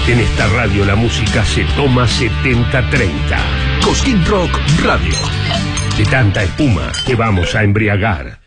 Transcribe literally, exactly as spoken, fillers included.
En esta radio la música se toma setenta treinta. Cosquín Rock Radio. De tanta espuma te vamos a embriagar.